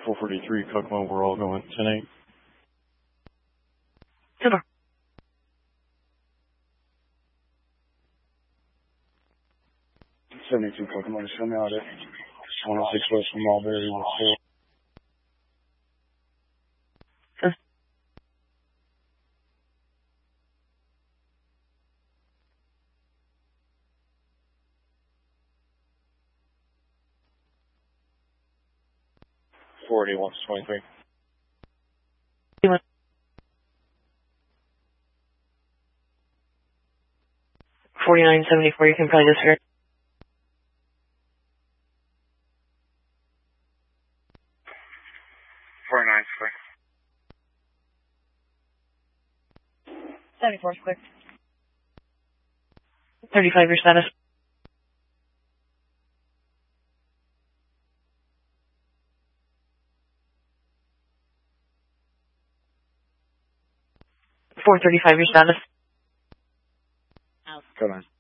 443 Kokomo, we're all going 10-8. Super. 72 Kokomo, just show me out at 106 West from Mulberry with 4. 41 to 23. 4974, you can probably disregard. 49 clear. 74 is clear. 35 your status. 435 your status. Come on.